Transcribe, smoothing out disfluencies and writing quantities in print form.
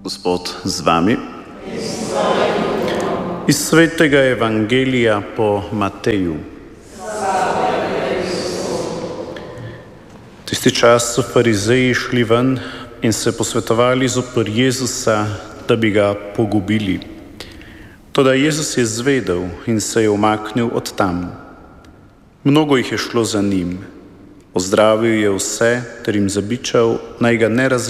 Gospod z vami. Iz svetega evangelija po Mateju. Tisti čas so farizeji šli ven in se posvetovali zoper Jezusa, da bi ga pogubili. Toda Jezus je zvedel in se je umaknil od tam. Mnogo jih je šlo za njim. Ozdravil je vse ter jim zabičal, naj ga ne